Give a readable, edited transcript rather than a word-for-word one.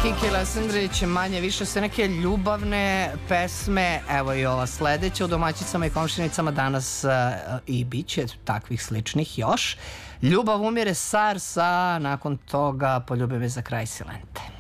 Kiki Lesandrić, manje više sve neke ljubavne pesme. Evo i ova sledeća u domaćicama i komšinicama danas i bit će takvih sličnih još. Ljubav umire, SARS, a nakon toga Poljubi me za kraj silente.